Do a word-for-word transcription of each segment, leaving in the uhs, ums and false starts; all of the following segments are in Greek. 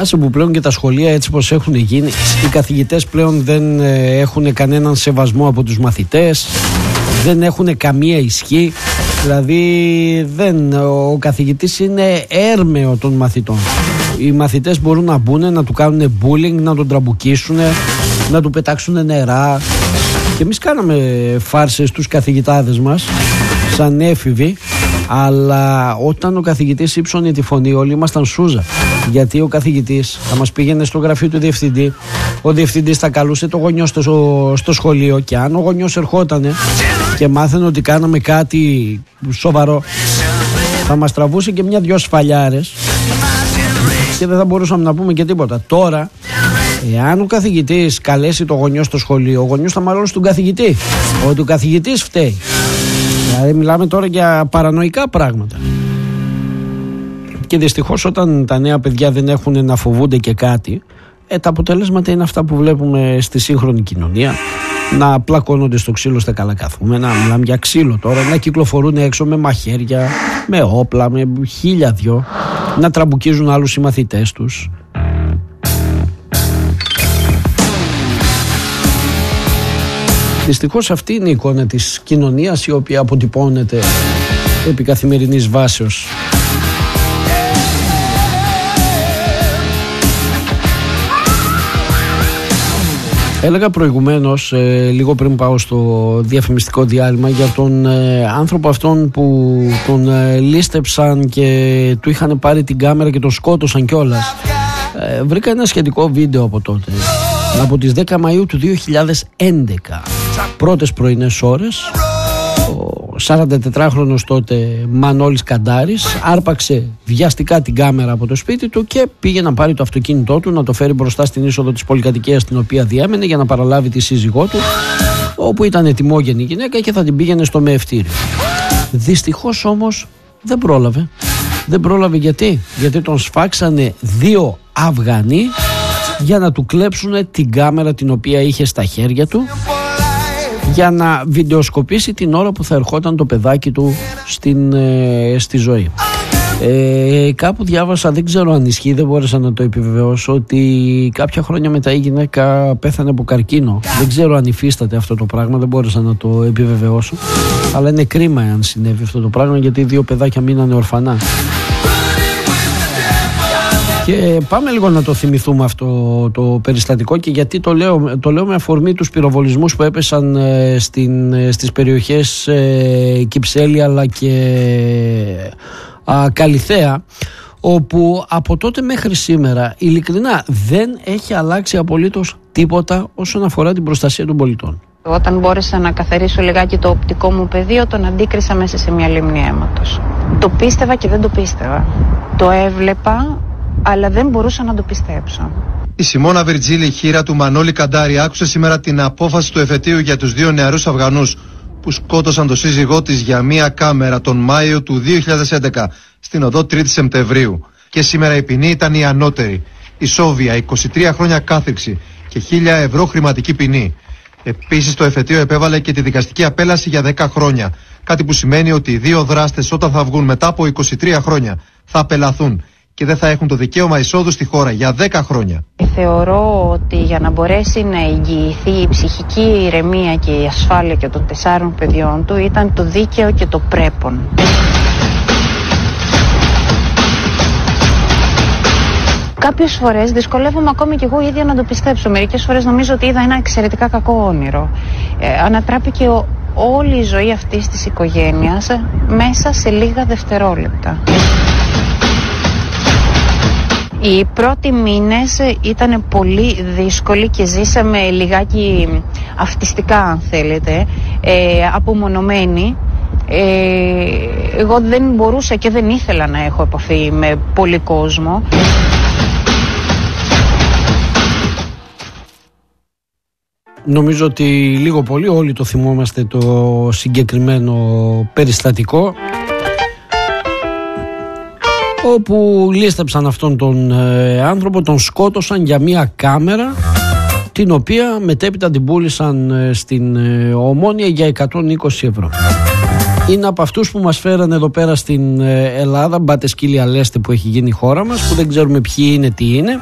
Άσε που πλέον και τα σχολεία έτσι πως έχουν γίνει, οι καθηγητές πλέον δεν έχουν κανέναν σεβασμό από τους μαθητές, δεν έχουν καμία ισχύ. Δηλαδή δεν, ο καθηγητής είναι έρμεο των μαθητών. Οι μαθητές μπορούν να μπουν, να του κάνουν bullying, να τον τραμπουκίσουν, να του πετάξουν νερά. Και εμείς κάναμε φάρσες στους καθηγητάδες μας σαν έφηβοι, αλλά όταν ο καθηγητής ύψωνε τη φωνή όλοι ήμασταν σούζα. Γιατί ο καθηγητής θα μας πήγαινε στο γραφείο του διευθυντή, ο διευθυντής θα καλούσε το γονιό στο, στο σχολείο, και αν ο γονιός ερχότανε και μάθαινε ότι κάναμε κάτι σοβαρό, θα μας τραβούσε και μια-δυο σφαλιάρες και δεν θα μπορούσαμε να πούμε και τίποτα. Τώρα, εάν ο καθηγητής καλέσει το γονιό στο σχολείο, ο γονιός θα μαλώσει τον καθηγητή, ότι ο καθηγητής φταίει. Δηλαδή μιλάμε τώρα για παρανοϊκά πράγματα. Και δυστυχώς όταν τα νέα παιδιά δεν έχουν να φοβούνται και κάτι, ε, τα αποτελέσματα είναι αυτά που βλέπουμε στη σύγχρονη κοινωνία. Να πλακώνονται στο ξύλο στα καλά καθούμενα, μιλάμε για ξύλο τώρα, να κυκλοφορούν έξω με μαχαίρια, με όπλα, με χίλια δυο, να τραμπουκίζουν άλλους οι μαθητές τους. Δυστυχώς αυτή είναι η εικόνα της κοινωνίας, η οποία αποτυπώνεται επί καθημερινής βάσεως. Έλεγα προηγουμένως, ε, λίγο πριν πάω στο διαφημιστικό διάλειμμα, για τον ε, άνθρωπο αυτόν που τον ε, λίστεψαν και του είχαν πάρει την κάμερα και τον σκότωσαν κιόλας. Ε, βρήκα ένα σχετικό βίντεο από τότε, από τις δέκα Μαΐου του δύο χιλιάδες έντεκα. Πρώτες πρωινές ώρες, ο σαραντατετράχρονος τότε Μανώλης Καντάρης άρπαξε βιαστικά την κάμερα από το σπίτι του και πήγε να πάρει το αυτοκίνητό του, να το φέρει μπροστά στην είσοδο της πολυκατοικίας στην οποία διέμενε, για να παραλάβει τη σύζυγό του, όπου ήταν ετοιμόγενη γυναίκα και θα την πήγαινε στο μεευτήριο. Δυστυχώς όμως δεν πρόλαβε. Δεν πρόλαβε γιατί, γιατί τον σφάξανε δύο Αφγανοί για να του κλέψουν την κάμερα την οποία είχε στα χέρια του, για να βιντεοσκοπήσει την ώρα που θα ερχόταν το παιδάκι του στην, ε, στη ζωή. Ε, κάπου διάβασα, δεν ξέρω αν ισχύει, δεν μπόρεσα να το επιβεβαιώσω, ότι κάποια χρόνια μετά η γυναίκα πέθανε από καρκίνο. Δεν ξέρω αν υφίσταται αυτό το πράγμα, δεν μπόρεσα να το επιβεβαιώσω, αλλά είναι κρίμα αν συνέβη αυτό το πράγμα, γιατί οι δύο παιδάκια μείνανε ορφανά. Και πάμε λίγο να το θυμηθούμε αυτό το περιστατικό, και γιατί το λέω, το λέω με αφορμή τους πυροβολισμούς που έπεσαν ε, στην, ε, στις περιοχές ε, Κυψέλη αλλά και ε, Καλιθέα, όπου από τότε μέχρι σήμερα ειλικρινά δεν έχει αλλάξει απολύτως τίποτα όσον αφορά την προστασία των πολιτών. Όταν μπόρεσα να καθαρίσω λιγάκι το οπτικό μου πεδίο, τον αντίκρισα μέσα σε μια λίμνη αίματος. Το πίστευα και δεν το πίστευα. Το έβλεπα, αλλά δεν μπορούσα να το πιστέψω. Η Σιμώνα Βιρτζίλη, χείρα του Μανώλη Καντάρη, άκουσε σήμερα την απόφαση του εφετείου για τους δύο νεαρούς Αφγανούς που σκότωσαν τον σύζυγό της για μία κάμερα τον Μάιο του δύο χιλιάδες έντεκα στην οδό τρίτη Σεπτεμβρίου. Και σήμερα η ποινή ήταν η ανώτερη. Ισόβια, είκοσι τρία χρόνια κάθριξη και χίλια ευρώ χρηματική ποινή. Επίσης το εφετείο επέβαλε και τη δικαστική απέλαση για δέκα χρόνια. Κάτι που σημαίνει ότι οι δύο δράστες, όταν θα βγουν μετά από είκοσι τρία χρόνια, θα απελαθούν και δεν θα έχουν το δικαίωμα εισόδου στη χώρα για δέκα χρόνια. Θεωρώ ότι για να μπορέσει να εγγυηθεί η ψυχική ηρεμία και η ασφάλεια και των τεσσάρων παιδιών του ήταν το δίκαιο και το πρέπον. Κάποιες φορές δυσκολεύομαι ακόμη και εγώ ίδια να το πιστέψω. Μερικές φορές νομίζω ότι είδα ένα εξαιρετικά κακό όνειρο. Ε, ανατράπηκε ο, όλη η ζωή αυτής της οικογένειας μέσα σε λίγα δευτερόλεπτα. Οι πρώτοι μήνες ήταν πολύ δύσκολοι και ζήσαμε λιγάκι αυτιστικά, αν θέλετε, ε, απομονωμένοι. Ε, εγώ δεν μπορούσα και δεν ήθελα να έχω επαφή με πολύ κόσμο. Νομίζω ότι λίγο πολύ όλοι το θυμόμαστε το συγκεκριμένο περιστατικό, όπου λίστεψαν αυτόν τον ε, άνθρωπο, τον σκότωσαν για μία κάμερα, την οποία μετέπειτα την πούλησαν ε, στην ε, Ομόνια για εκατόν είκοσι ευρώ. είναι από αυτούς που μας φέρανε εδώ πέρα στην Ελλάδα. Μπάτε σκύλια λέστε που έχει γίνει η χώρα μας, που δεν ξέρουμε ποιοι είναι, τι είναι.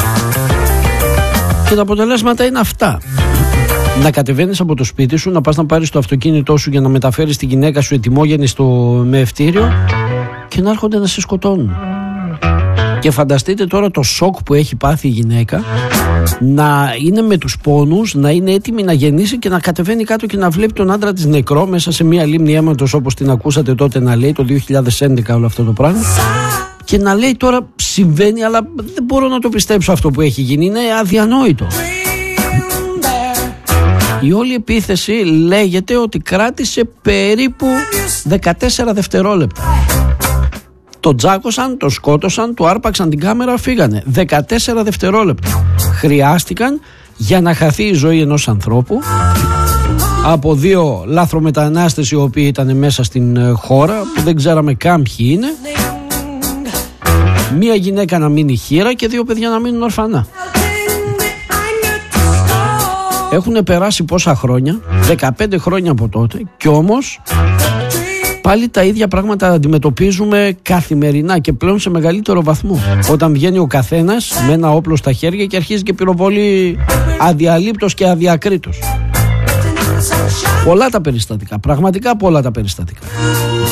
Και τα αποτελέσματα είναι αυτά. Να κατεβαίνεις από το σπίτι σου, να πας να πάρεις το αυτοκίνητό σου για να μεταφέρεις τη γυναίκα σου ετοιμόγενη στο μεευτήριο και να έρχονται να σε σκοτώνουν. Και φανταστείτε τώρα το σοκ που έχει πάθει η γυναίκα, να είναι με τους πόνους, να είναι έτοιμη να γεννήσει και να κατεβαίνει κάτω και να βλέπει τον άντρα της νεκρό μέσα σε μια λίμνη αίματος, όπως την ακούσατε τότε να λέει το δύο χιλιάδες έντεκα όλο αυτό το πράγμα, και να λέει τώρα συμβαίνει, αλλά δεν μπορώ να το πιστέψω αυτό που έχει γίνει, είναι αδιανόητο. Η όλη επίθεση λέγεται ότι κράτησε περίπου δεκατέσσερα δευτερόλεπτα. Το τζάκωσαν, το σκότωσαν, του άρπαξαν την κάμερα, φύγανε. δεκατέσσερα δευτερόλεπτα χρειάστηκαν για να χαθεί η ζωή ενός ανθρώπου από δύο λάθρομετανάστες οι οποίοι ήταν μέσα στην χώρα, που δεν ξέραμε καν ποιοι είναι, μία γυναίκα να μείνει χήρα και δύο παιδιά να μείνουν ορφανά. Έχουν περάσει πόσα χρόνια, δεκαπέντε χρόνια από τότε, και όμως πάλι τα ίδια πράγματα αντιμετωπίζουμε καθημερινά και πλέον σε μεγαλύτερο βαθμό. Όταν βγαίνει ο καθένας με ένα όπλο στα χέρια και αρχίζει και πυροβολεί αδιαλείπτως και αδιακρίτως. Πολλά τα περιστατικά, πραγματικά πολλά τα περιστατικά.